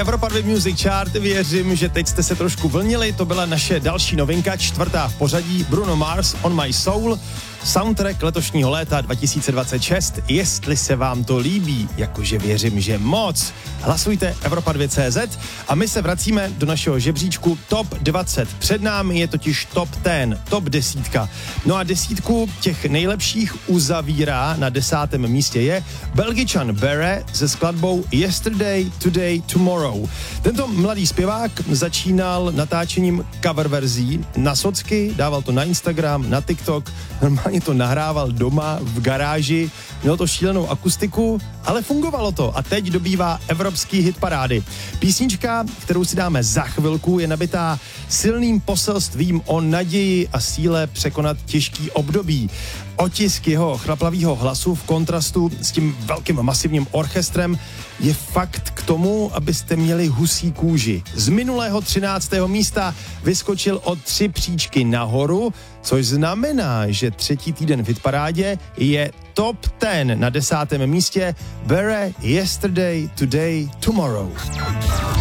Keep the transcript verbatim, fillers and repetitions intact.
Evropa dva Music Chart, věřím, že teď jste se trošku vlnili, to byla naše další novinka, čtvrtá v pořadí, Bruno Mars, On My Soul, soundtrack letošního léta dva tisíce dvacet šest, jestli se vám to líbí, jakože věřím, že moc. Hlasujte Evropa dva tečka cé zet a my se vracíme do našeho žebříčku Top dvacet. Před námi je totiž Top deset, Top desítka. No a desítku těch nejlepších uzavírá na desátém místě je Belgičan Bere se skladbou Yesterday, Today, Tomorrow. Tento mladý zpěvák začínal natáčením cover verzí na socky, dával to na Instagram, na TikTok, normálně to nahrával doma v garáži, mělo to šílenou akustiku, ale fungovalo to a teď dobývá evropský hit parády. Písnička, kterou si dáme za chvilku, je nabitá silným poselstvím o naději a síle překonat těžký období. Otisk jeho chlaplavýho hlasu v kontrastu s tím velkým masivním orchestrem je fakt k tomu, abyste měli husí kůži. Z minulého třináctého místa vyskočil o tři příčky nahoru, což znamená, že třetí týden v hitparádě je Top deset na desátém místě Bere Yesterday, Today, Tomorrow.